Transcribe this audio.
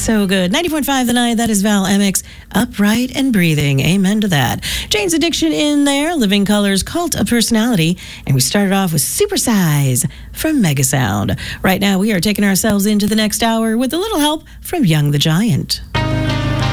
So good. 90.5 The Night, that is Val Emmix. Upright and breathing. Amen to that. Jane's Addiction in there. Living Colors, Cult of Personality. And we started off with Supersize from Megasound. Right now, we are taking ourselves into the next hour with a little help from Young the Giant.